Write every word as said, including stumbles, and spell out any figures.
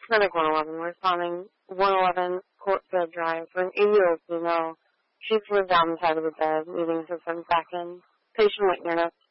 Medic one eleven. We're responding one eleven Courtfield Drive for an eighty-year-old female. She's lived down the side of the bed, needing assistance back in. Patient wait near notes.